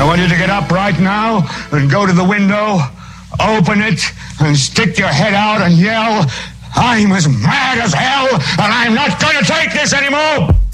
want you to get up right now and go to the window, open it, and stick your head out and yell, "I'm as mad as hell, and I'm not going to take this anymore!"